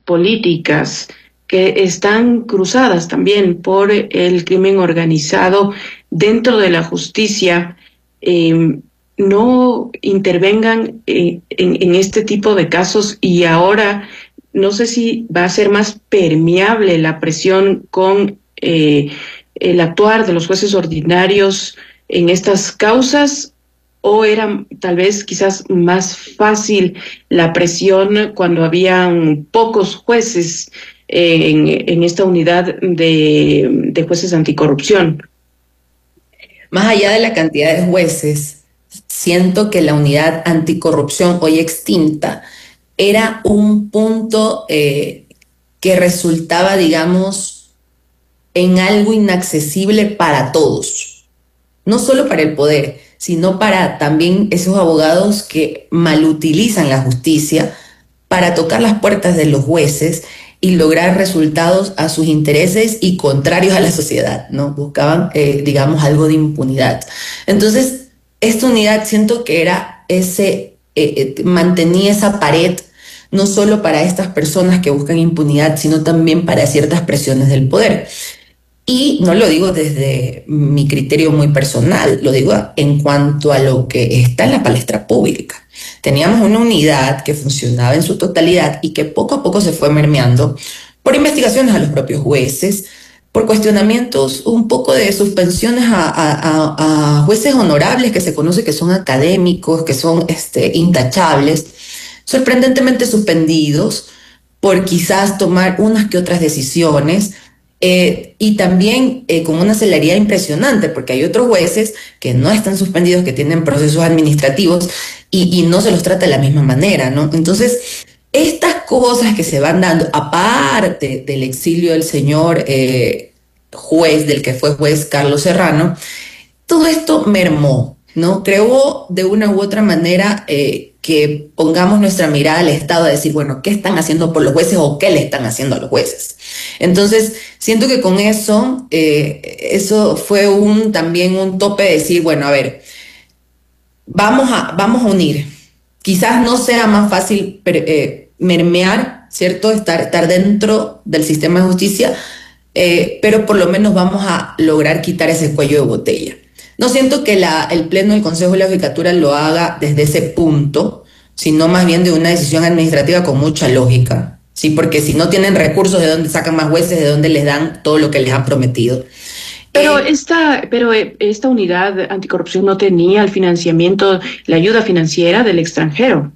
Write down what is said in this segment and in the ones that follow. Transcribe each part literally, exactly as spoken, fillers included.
políticas que están cruzadas también por el crimen organizado dentro de la justicia, eh, no intervengan eh, en, en este tipo de casos, y ahora no sé si va a ser más permeable la presión con eh, el actuar de los jueces ordinarios en estas causas, o era tal vez quizás más fácil la presión cuando habían pocos jueces en, en esta unidad de, de jueces anticorrupción. Más allá de la cantidad de jueces, siento que la unidad anticorrupción, hoy extinta, era un punto eh, que resultaba, digamos, en algo inaccesible para todos, no solo para el poder, sino para también esos abogados que malutilizan la justicia para tocar las puertas de los jueces y lograr resultados a sus intereses y contrarios a la sociedad, ¿no? Buscaban, eh, digamos, algo de impunidad. Entonces, esta unidad siento que era ese, eh, eh, mantenía esa pared, no solo para estas personas que buscan impunidad, sino también para ciertas presiones del poder. Y no lo digo desde mi criterio muy personal, lo digo en cuanto a lo que está en la palestra pública. Teníamos una unidad que funcionaba en su totalidad y que poco a poco se fue mermeando por investigaciones a los propios jueces, por cuestionamientos, un poco de suspensiones a, a, a, a jueces honorables que se conoce que son académicos, que son este, intachables, sorprendentemente suspendidos por quizás tomar unas que otras decisiones. Eh, y también eh, con una celeridad impresionante, porque hay otros jueces que no están suspendidos, que tienen procesos administrativos y, y no se los trata de la misma manera, ¿no? Entonces, estas cosas que se van dando, aparte del exilio del señor eh, juez, del que fue juez Carlos Serrano, todo esto mermó, ¿no? Creó de una u otra manera eh, que pongamos nuestra mirada al Estado a decir, bueno, ¿qué están haciendo por los jueces o qué le están haciendo a los jueces? Entonces, siento que con eso, eh, eso fue un, también un tope de decir, bueno, a ver, vamos a, vamos a unir. Quizás no sea más fácil eh, mermear, ¿cierto? Estar, estar dentro del sistema de justicia, eh, pero por lo menos vamos a lograr quitar ese cuello de botella. No siento que la, el Pleno del Consejo de la Judicatura lo haga desde ese punto, sino más bien de una decisión administrativa con mucha lógica, ¿sí? Porque si no tienen recursos, ¿de dónde sacan más jueces? ¿De dónde les dan todo lo que les han prometido? Pero Eh, esta, pero eh, esta unidad anticorrupción no tenía el financiamiento, la ayuda financiera del extranjero.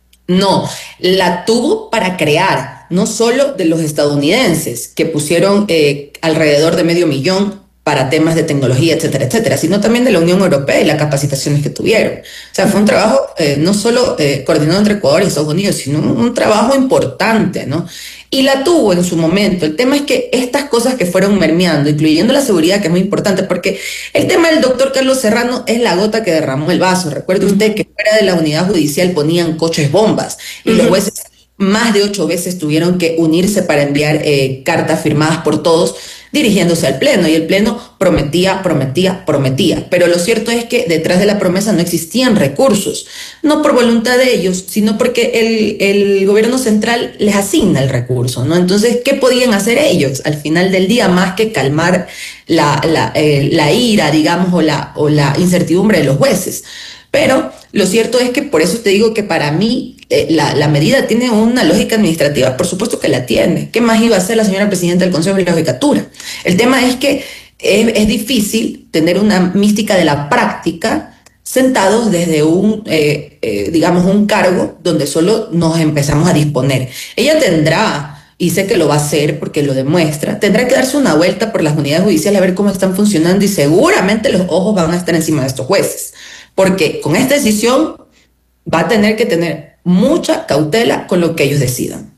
no, la tuvo para crear, no solo de los estadounidenses, que pusieron eh, alrededor de medio millón para temas de tecnología, etcétera, etcétera, sino también de la Unión Europea y las capacitaciones que tuvieron. O sea, fue un trabajo eh, no solo eh, coordinado entre Ecuador y Estados Unidos, sino un, un trabajo importante, ¿no? Y la tuvo en su momento. El tema es que estas cosas que fueron mermeando, incluyendo la seguridad, que es muy importante, porque el tema del doctor Carlos Serrano es la gota que derramó el vaso. Recuerde usted que fuera de la unidad judicial ponían coches bombas y los Uh-huh. jueces más de ocho veces tuvieron que unirse para enviar eh, cartas firmadas por todos dirigiéndose al Pleno, y el Pleno prometía, prometía, prometía, pero lo cierto es que detrás de la promesa no existían recursos, no por voluntad de ellos, sino porque el, el gobierno central les asigna el recurso, ¿no? Entonces, ¿qué podían hacer ellos al final del día más que calmar la, la, eh, la ira, digamos, o la, o la incertidumbre de los jueces? Pero lo cierto es que por eso te digo que para mí eh, la, la medida tiene una lógica administrativa, por supuesto que la tiene. ¿Qué más iba a hacer la señora presidenta del Consejo de la Judicatura? El tema es que es, es difícil tener una mística de la práctica sentados desde un, eh, eh, digamos, un cargo donde solo nos empezamos a disponer. Ella tendrá, y sé que lo va a hacer porque lo demuestra, tendrá que darse una vuelta por las unidades judiciales a ver cómo están funcionando y seguramente los ojos van a estar encima de estos jueces. Porque con esta decisión va a tener que tener mucha cautela con lo que ellos decidan.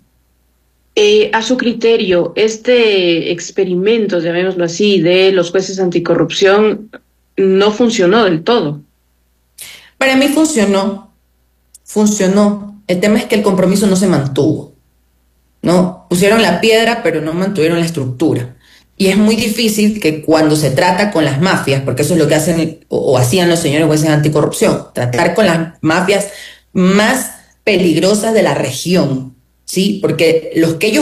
Eh, a su criterio, este experimento, llamémoslo así, de los jueces anticorrupción no funcionó del todo. Para mí funcionó, funcionó. El tema es que el compromiso no se mantuvo, ¿no? Pusieron la piedra, pero no mantuvieron la estructura. Y es muy difícil que cuando se trata con las mafias, porque eso es lo que hacen o, o hacían los señores jueces anticorrupción, tratar con las mafias más peligrosas de la región, ¿sí? Porque los que ellos